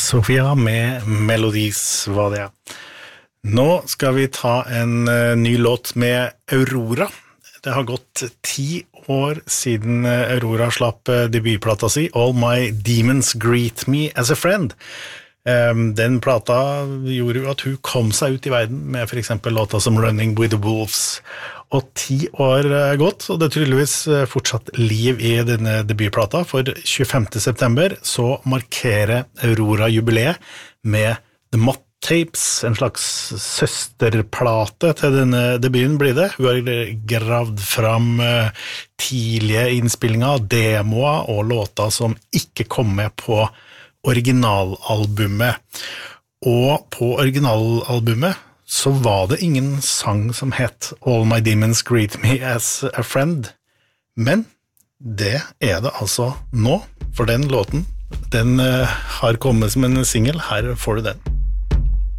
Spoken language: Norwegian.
Sofia med Melodies var det. Nå skal vi ta en ny låt med Aurora. Det har gått 10 år siden Aurora slapp debutplata si, All My Demons Greet Me As A Friend. Den plata gjorde jo at hun kom seg ut i verden med for eksempel låta som Running With The Wolves. Og 10 år gått, og det er tydeligvis fortsatt liv i denne debutplata. For 25. september så markerer Aurora jubileet med The Mott Tapes, en slags søsterplate til denne debuten blir det. Hun har gravd fram tidlige innspillinger, demoer og låter som ikke kom med på originalalbumet. Og på originalalbumet så var det ingen sang som het All My Demons Greet Me As A Friend. Men det er det altså nå, for den låten, den har kommet som en single. Her får du den.